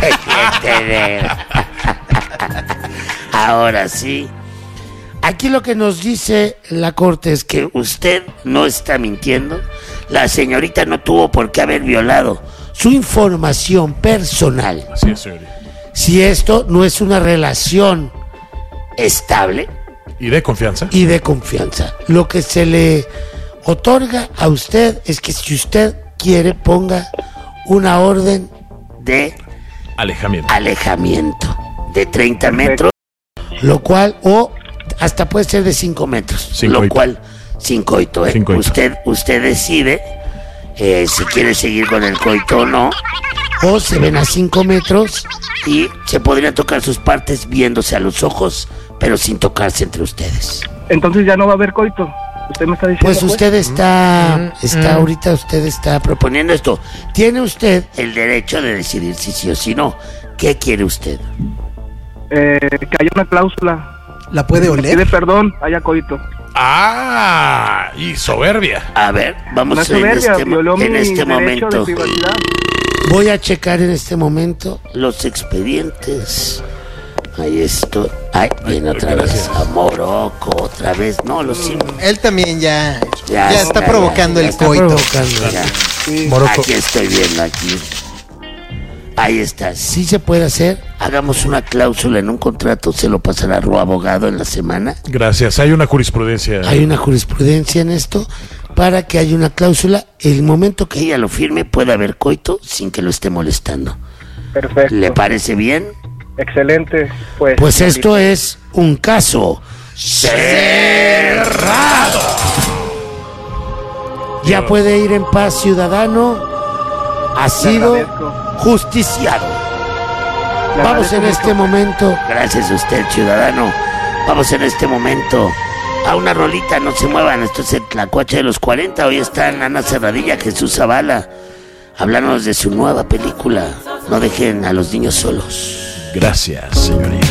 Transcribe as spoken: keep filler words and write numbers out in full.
Ahora sí. Aquí lo que nos dice la corte es que usted no está mintiendo. La señorita no tuvo por qué haber violado su información personal. Así es, señorita. Si esto no es una relación estable ¿Y de confianza? y de confianza. Lo que se le otorga a usted es que si usted quiere ponga una orden de Alejamiento. alejamiento de treinta metros, lo cual, o hasta puede ser de cinco metros, Sin lo coito. cual, sin coito, ¿eh? Sin coito. Usted, usted decide eh, si quiere seguir con el coito o no, o se ven a cinco metros y se podrían tocar sus partes viéndose a los ojos, pero sin tocarse entre ustedes. Entonces ya no va a haber coito. Usted me está diciendo. Pues usted está, está ahorita usted está proponiendo esto. Tiene usted el derecho de decidir si sí o si no. ¿Qué quiere usted? Eh, que haya una cláusula. ¿La puede Pide oler? perdón, haya coito. Ah, y soberbia. A ver, vamos No es en soberbia, este, mo- violó mi en este derecho momento. de privacidad. Voy a checar en este momento los expedientes. Ahí estoy. Ay, viene otra gracias. vez. A Morocco, otra vez. No, lo siento. Él también ya, Ya ya, está, está provocando ya, ya el está coito. provocando, ya. Sí. Morocco. Aquí estoy viendo, aquí. Ahí está. Si se puede hacer, hagamos una cláusula en un contrato, se lo pasará a su abogado en la semana. Gracias. Hay una jurisprudencia. Hay una jurisprudencia en esto para que haya una cláusula. El momento que ella lo firme puede haber coito sin que lo esté molestando. Perfecto. ¿Le parece bien? Excelente. Pues, Pues esto es un caso cerrado. Ya puede ir en paz, ciudadano. Ha Le sido agradezco. justiciado. Le Vamos en agradezco este mucho. momento. Gracias a usted, ciudadano. Vamos en este momento a una rolita. No se muevan. Esto es el Tlacuache de los cuarenta. Hoy están Ana Serradilla, Jesús Zavala, hablándonos de su nueva película. No dejen a los niños solos. Gracias, señorita.